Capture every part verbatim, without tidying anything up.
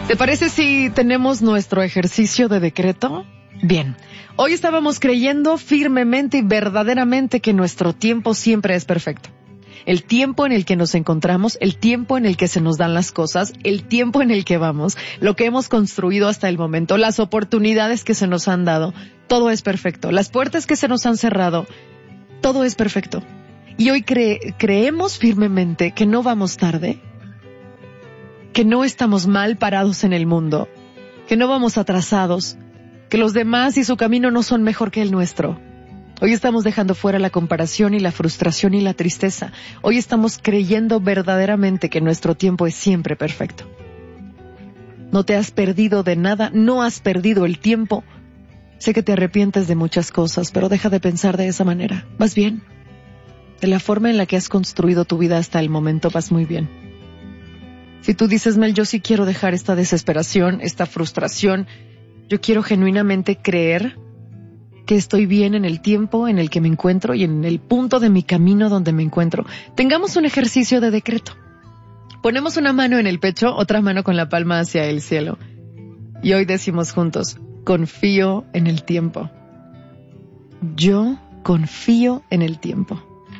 ¿Te parece si tenemos nuestro ejercicio de decreto? Bien, hoy estábamos creyendo firmemente y verdaderamente que nuestro tiempo siempre es perfecto. El tiempo en el que nos encontramos, el tiempo en el que se nos dan las cosas, el tiempo en el que vamos, lo que hemos construido hasta el momento, las oportunidades que se nos han dado, todo es perfecto. Las puertas que se nos han cerrado, todo es perfecto. Y hoy cre- creemos firmemente que no vamos tarde, que no estamos mal parados en el mundo, que no vamos atrasados, que los demás y su camino no son mejor que el nuestro. Hoy estamos dejando fuera la comparación y la frustración y la tristeza. Hoy estamos creyendo verdaderamente que nuestro tiempo es siempre perfecto. No te has perdido de nada, no has perdido el tiempo. Sé que te arrepientes de muchas cosas, pero deja de pensar de esa manera. ¿Vas bien? De la forma en la que has construido tu vida hasta el momento, vas muy bien. Si tú dices, Mel, yo sí quiero dejar esta desesperación, esta frustración, yo quiero genuinamente creer que estoy bien en el tiempo en el que me encuentro y en el punto de mi camino donde me encuentro. Tengamos un ejercicio de decreto. Ponemos una mano en el pecho, otra mano con la palma hacia el cielo. Y hoy decimos juntos, confío en el tiempo. Yo confío en el tiempo.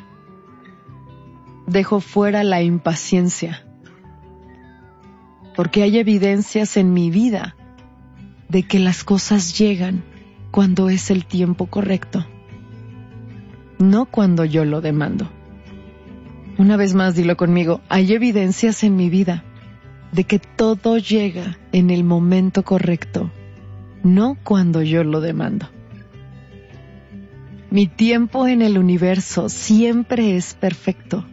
Dejo fuera la impaciencia, porque hay evidencias en mi vida de que las cosas llegan cuando es el tiempo correcto, no cuando yo lo demando. Una vez más, dilo conmigo, hay evidencias en mi vida de que todo llega en el momento correcto, no cuando yo lo demando. Mi tiempo en el universo siempre es perfecto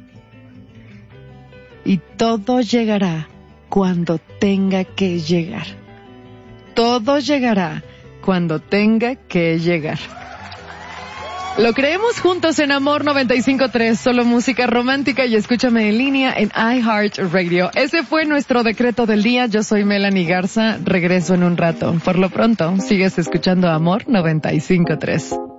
y todo llegará cuando tenga que llegar. Todo llegará cuando tenga que llegar. Lo creemos juntos en Amor noventa y cinco punto tres, solo música romántica, y escúchame en línea en iHeartRadio. Ese fue nuestro decreto del día. Yo soy Melanie Garza, regreso en un rato. Por lo pronto, sigues escuchando Amor noventa y cinco punto tres.